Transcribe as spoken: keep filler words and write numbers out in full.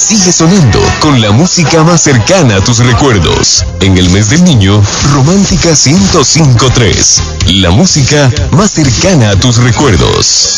sigue sonando con la música más cercana a tus recuerdos. En el mes del niño, Romántica ciento cinco punto tres. La música más cercana a tus recuerdos.